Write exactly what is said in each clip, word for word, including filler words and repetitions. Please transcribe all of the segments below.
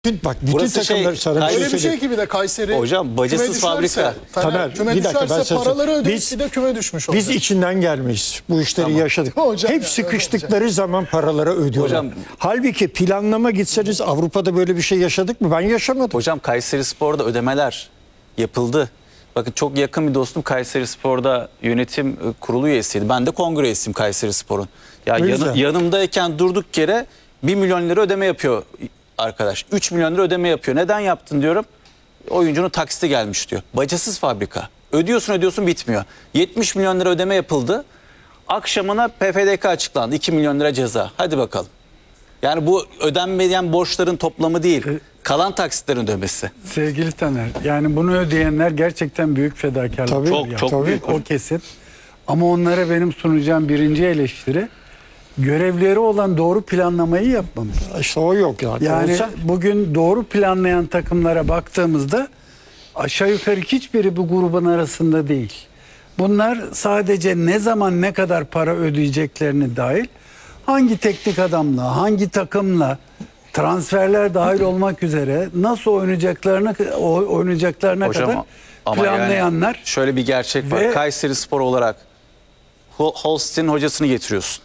Bütün, bak bütün Burası takımlar şey, sana Öyle bir bir şey Öyle bir şey söyleyeyim. gibi de Kayseri Hocam, bacasız küme düşerse, fabrika. Taner, Taner, küme bir dakika, ben düşerse sana paraları söyleyeyim. ödeyip Biz- bir de küme düşmüş olacak. Biz içinden gelmeyiz. Bu işleri Tamam. yaşadık. Hocam Hep ya, sıkıştıkları zaman paralara ödüyorlar. Hocam- Halbuki planlama gitseniz Avrupa'da böyle bir şey yaşadık mı? Ben yaşamadım. Hocam Kayserispor'da ödemeler yapıldı. Bakın çok yakın bir dostum Kayserispor'da yönetim e, kurulu üyesiydi. Ben de kongre üyesiyim Kayserispor'un. Ya Ne yanı- güzel. yanımdayken durduk yere bir milyon lira ödeme yapıyor arkadaş. üç milyon lira ödeme yapıyor. Neden yaptın diyorum. Oyuncunun taksiti gelmiş diyor. Bacasız fabrika. Ödüyorsun ödüyorsun bitmiyor. yetmiş milyon lira ödeme yapıldı. Akşamına P F D K açıklandı. iki milyon lira ceza. Hadi bakalım. Yani bu ödenmeyen borçların toplamı değil. Kalan taksitlerin ödemesi. Sevgili Taner, yani bunu ödeyenler gerçekten büyük fedakarlık. Tabii, Çok, çok tabii. büyük. O kesin. Ama onlara benim sunacağım birinci eleştiri, görevleri olan doğru planlamayı yapmamış. İşte o yok yani. Yani Olsa- bugün doğru planlayan takımlara baktığımızda aşağı yukarı hiçbiri bu grubun arasında değil. Bunlar sadece ne zaman ne kadar para ödeyeceklerini dahil, hangi teknik adamla, hangi takımla, transferler dahil olmak üzere nasıl oynayacaklarını oynayacaklarına Hocam, kadar ama planlayanlar. yani şöyle bir gerçek var. Ve- Kayserispor olarak Hol- Holstein hocasını getiriyorsun.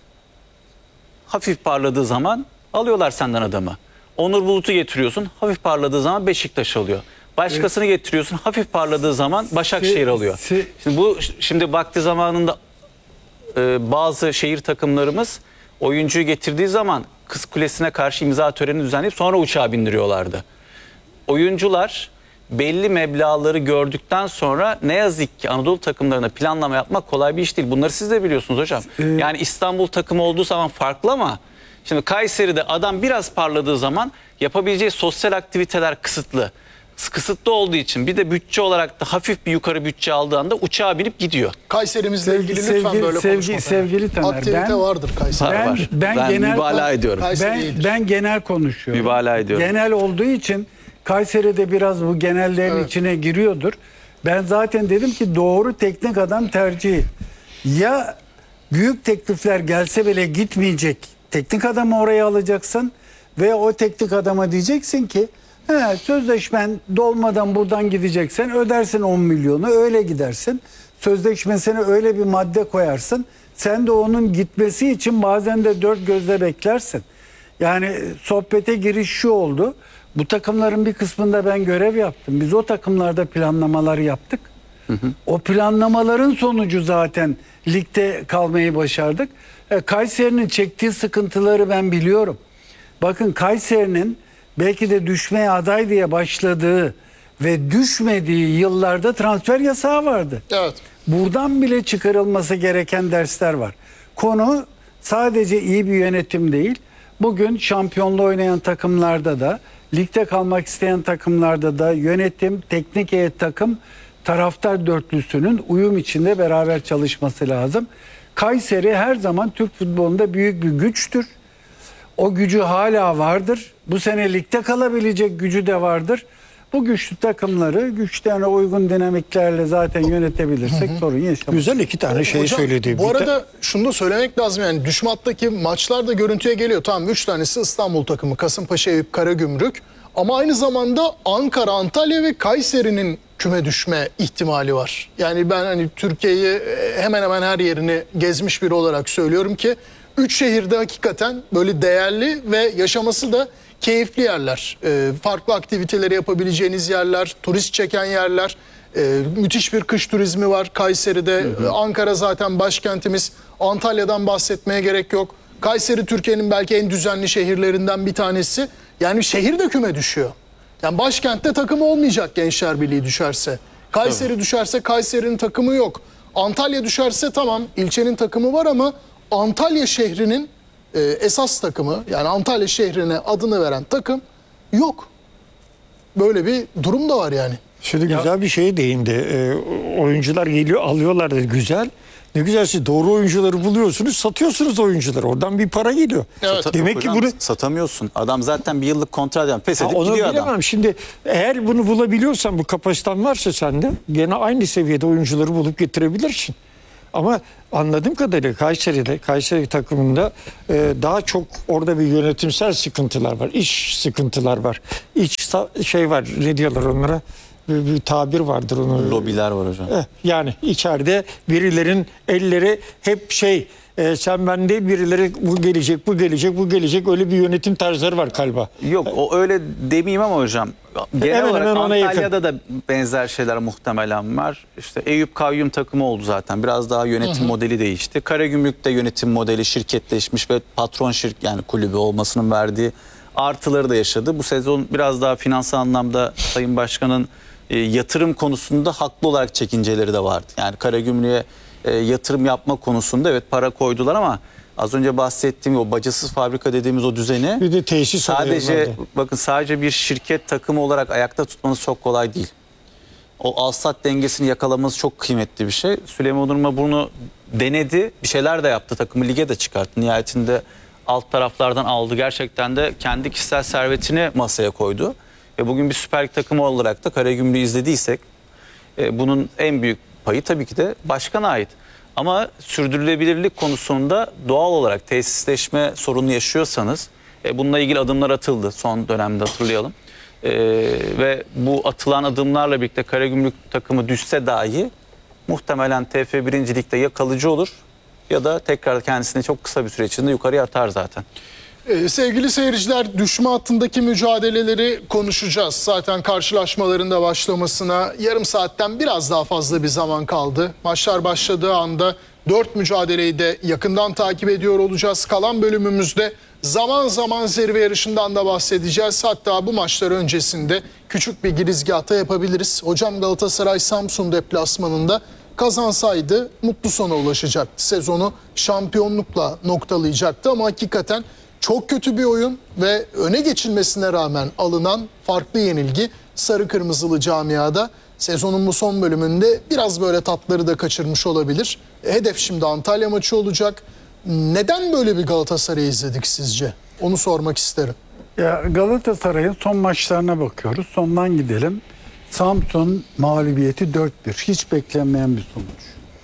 Hafif parladığı zaman alıyorlar senden adamı. Onur Bulut'u getiriyorsun. Hafif parladığı zaman Beşiktaş alıyor. Başkasını getiriyorsun. Hafif parladığı zaman Başakşehir Si- alıyor. si- Şimdi bu şimdi vakti zamanında e, bazı şehir takımlarımız oyuncuyu getirdiği zaman Kız Kulesi'ne karşı imza töreni düzenleyip sonra uçağa bindiriyorlardı. Oyuncular belli meblağları gördükten sonra ne yazık ki Anadolu takımlarına planlama yapmak kolay bir iş değil. Bunları siz de biliyorsunuz hocam. Yani İstanbul takımı olduğu zaman farklı ama şimdi Kayseri'de adam biraz parladığı zaman yapabileceği sosyal aktiviteler kısıtlı. Kısıtlı olduğu için bir de bütçe olarak da hafif bir yukarı bütçe aldığı anda uçağa binip gidiyor. Kayserimizle Sevgi- ilgili lütfen sevgi- böyle sevgi- konuşma. sevgili Taner, Aktivite ben- vardır Kayseri. Var, Ben, var. ben, Ben genel mübalağa ediyorum. Kayseri Ben, iyidir. ben genel konuşuyorum. Mübalağa ediyorum. Genel olduğu için Kayseri'de biraz bu genellerin Evet. içine giriyordur. Ben zaten dedim ki doğru teknik adam tercihi. Ya büyük teklifler gelse bile gitmeyecek teknik adamı oraya alacaksın ve o teknik adama diyeceksin ki he, sözleşmen dolmadan buradan gideceksen ödersin on milyonu, öyle gidersin. Sözleşmesine öyle bir madde koyarsın. Sen de onun gitmesi için bazen de dört gözle beklersin. Yani sohbete giriş şu oldu. Bu takımların bir kısmında ben görev yaptım. Biz o takımlarda planlamalar yaptık. O planlamaların sonucu zaten ligde kalmayı başardık. E, Kayseri'nin çektiği sıkıntıları ben biliyorum. Bakın Kayseri'nin belki de düşmeye aday diye başladığı ve düşmediği yıllarda transfer yasağı vardı. Evet. Buradan bile çıkarılması gereken dersler var. Konu sadece iyi bir yönetim değil. Bugün şampiyonluğu oynayan takımlarda da, ligde kalmak isteyen takımlarda da yönetim, teknik heyet, takım, taraftar dörtlüsünün uyum içinde beraber çalışması lazım. Kayseri her zaman Türk futbolunda büyük bir güçtür. O gücü hala vardır. Bu sene ligde kalabilecek gücü de vardır. Bu güçlü takımları güçlerine uygun dinamiklerle zaten yönetebilirsek sorun yaşamayız. Güzel iki tane şey Hocam, söyledi. bu Bir de- arada şunu da söylemek lazım, yani düşme hattaki maçlar da görüntüye geliyor. Tamam, üç tanesi İstanbul takımı, Kasımpaşa, Eyüp, Karagümrük. Ama aynı zamanda Ankara, Antalya ve Kayseri'nin küme düşme ihtimali var. Yani ben hani Türkiye'yi hemen hemen her yerini gezmiş biri olarak söylüyorum ki üç şehirde hakikaten böyle değerli ve yaşaması da keyifli yerler. Ee, farklı aktiviteleri yapabileceğiniz yerler, turist çeken yerler. Ee, müthiş bir kış turizmi var Kayseri'de. Hı hı. Ankara zaten başkentimiz. Antalya'dan bahsetmeye gerek yok. Kayseri Türkiye'nin belki en düzenli şehirlerinden bir tanesi. Yani şehir de küme düşüyor. Yani başkentte takımı olmayacak Gençler Birliği düşerse. Kayseri Tabii. düşerse Kayseri'nin takımı yok. Antalya düşerse tamam ilçenin takımı var ama Antalya şehrinin e, esas takımı, yani Antalya şehrine adını veren takım yok. Böyle bir durum da var yani. Şimdi güzel bir şeye değindi. Ee, oyuncular geliyor, alıyorlar dedi. Güzel. Ne güzel, siz doğru oyuncuları buluyorsunuz, satıyorsunuz oyuncuları. Oradan bir para geliyor. Evet. Sata- Demek ki hocam, bunu satamıyorsun. Adam zaten bir yıllık kontrat yapmış. Pes Ha, edip onu gidiyor bilemem. adam. Şimdi eğer bunu bulabiliyorsan, bu kapasiten varsa sende gene aynı seviyede oyuncuları bulup getirebilirsin. Ama anladığım kadarıyla Kayseri'de, Kayseri takımında e, daha çok orada bir yönetimsel sıkıntılar var. İş sıkıntılar var. İç sa- şey var, ne diyorlar onlara? Bir, bir tabir vardır onun. Lobiler var hocam. Eh, Yani içeride birilerin elleri hep şey, e, sen ben değil, birileri bu gelecek, bu gelecek, bu gelecek, öyle bir yönetim tarzları var galiba. Yok o öyle demeyeyim ama hocam genel Hemen olarak hemen ona yakın. Antalya'da da benzer şeyler muhtemelen var. İşte Eyüp Kayyum takımı oldu zaten. Biraz daha yönetim modeli değişti. Karagümrük'te yönetim modeli şirketleşmiş ve patron şirk yani kulübü olmasının verdiği artıları da yaşadı. Bu sezon biraz daha finansal anlamda Sayın Başkan'ın e, yatırım konusunda haklı olarak çekinceleri de vardı. Yani Karagümrük'e e, yatırım yapma konusunda evet para koydular ama az önce bahsettiğim o bacasız fabrika dediğimiz o düzeni Bir de tesis olayı sadece vardı. bakın sadece bir şirket takımı olarak ayakta tutmanız çok kolay değil. O alsat dengesini yakalamanız çok kıymetli bir şey. Süleyman Urma bunu denedi. Bir şeyler de yaptı. Takımı lige de çıkarttı. Nihayetinde alt taraflardan aldı. Gerçekten de kendi kişisel servetini masaya koydu. Ve bugün bir Süper Lig takımı olarak da Karagümrük'ü izlediysek e, bunun en büyük payı tabii ki de başkana ait. Ama sürdürülebilirlik konusunda doğal olarak tesisleşme sorunu yaşıyorsanız e, bununla ilgili adımlar atıldı son dönemde hatırlayalım. E, ve bu atılan adımlarla birlikte Karagümrük takımı düşse dahi muhtemelen T F birinci Lig'de ya kalıcı olur ya da tekrar kendisini çok kısa bir süre içinde yukarıya atar zaten. Ee, sevgili seyirciler, düşme hattındaki mücadeleleri konuşacağız. Zaten karşılaşmaların da başlamasına yarım saatten biraz daha fazla bir zaman kaldı. Maçlar başladığı anda dört mücadeleyi de yakından takip ediyor olacağız. Kalan bölümümüzde zaman zaman zirve yarışından da bahsedeceğiz. Hatta bu maçlar öncesinde küçük bir girizgahta yapabiliriz. Hocam Galatasaray Samsun deplasmanında kazansaydı mutlu sona ulaşacaktı. Sezonu şampiyonlukla noktalayacaktı ama hakikaten çok kötü bir oyun ve öne geçilmesine rağmen alınan farklı yenilgi sarı kırmızılı camiada sezonun bu son bölümünde biraz böyle tatları da kaçırmış olabilir. Hedef şimdi Antalya maçı olacak. Neden böyle bir Galatasaray izledik sizce? Onu sormak isterim. Ya Galatasaray'ın son maçlarına bakıyoruz. Sondan gidelim. Samsun mağlubiyeti dört bir. Hiç beklenmeyen bir sonuç.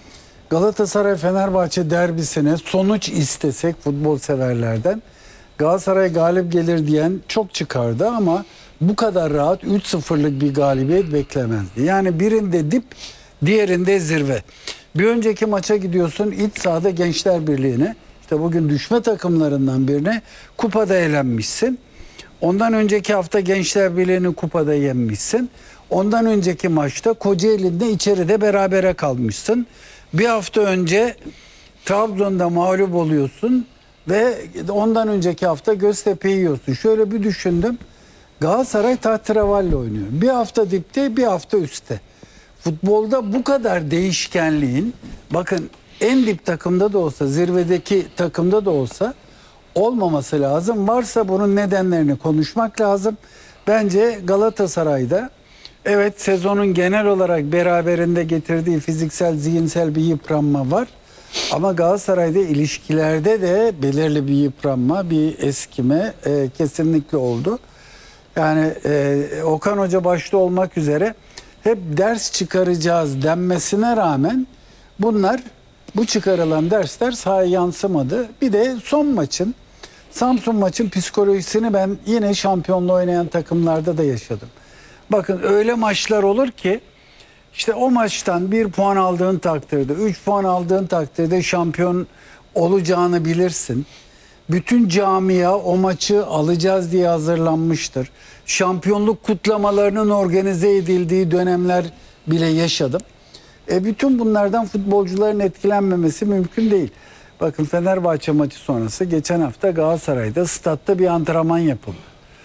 Galatasaray-Fenerbahçe derbisine sonuç istesek futbol severlerden Galatasaray galip gelir diyen çok çıkardı ama bu kadar rahat üç sıfırlık bir galibiyet beklemezdi. Yani birinde dip, diğerinde zirve. Bir önceki maça gidiyorsun iç sahada Gençler Birliği'ne. İşte bugün düşme takımlarından birine kupada elenmişsin. Ondan önceki hafta Gençler Birliği'ni kupada yenmişsin. Ondan önceki maçta Kocaeli'nde içeride berabere kalmışsın. Bir hafta önce Trabzon'da mağlup oluyorsun ve ondan önceki hafta Göztepe'yi yiyorsun. Şöyle bir düşündüm. Galatasaray tahterevalli oynuyor. Bir hafta dipte, bir hafta üstte. Futbolda bu kadar değişkenliğin, bakın en dip takımda da olsa, zirvedeki takımda da olsa olmaması lazım. Varsa bunun nedenlerini konuşmak lazım. Bence Galatasaray'da evet sezonun genel olarak beraberinde getirdiği fiziksel, zihinsel bir yıpranma var. Ama Galatasaray'da ilişkilerde de belirli bir yıpranma, bir eskime e, kesinlikle oldu. Yani e, Okan Hoca başta olmak üzere hep ders çıkaracağız denmesine rağmen bunlar, bu çıkarılan dersler sahaya yansımadı. Bir de son maçın, Samsun maçın psikolojisini ben yine şampiyonluğu oynayan takımlarda da yaşadım. Bakın öyle maçlar olur ki işte o maçtan bir puan aldığın takdirde, üç puan aldığın takdirde şampiyon olacağını bilirsin. Bütün camia o maçı alacağız diye hazırlanmıştır. Şampiyonluk kutlamalarının organize edildiği dönemler bile yaşadım. E bütün bunlardan futbolcuların etkilenmemesi mümkün değil. Bakın Fenerbahçe maçı sonrası geçen hafta Galatasaray'da statta bir antrenman yapıldı.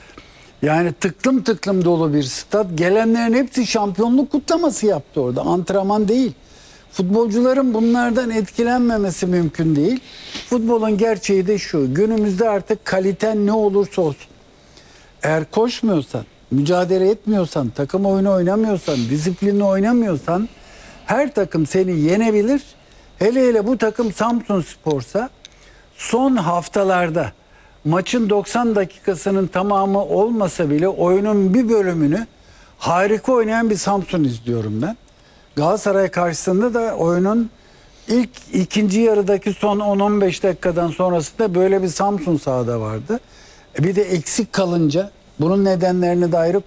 Yani tıklım tıklım dolu bir stat. Gelenlerin hepsi şampiyonluk kutlaması yaptı orada. Antrenman değil. Futbolcuların bunlardan etkilenmemesi mümkün değil. Futbolun gerçeği de şu. Günümüzde artık kaliten ne olursa olsun. Eğer koşmuyorsan, mücadele etmiyorsan, takım oyunu oynamıyorsan, disiplinli oynamıyorsan her takım seni yenebilir. Hele hele bu takım Samsunspor'sa son haftalarda maçın doksan dakikasının tamamı olmasa bile oyunun bir bölümünü harika oynayan bir Samsun izliyorum ben. Galatasaray karşısında da oyunun ilk ikinci yarıdaki son on on beş dakikadan sonrasında böyle bir Samsun sahada vardı. E bir de eksik kalınca bunun nedenlerini de ayrı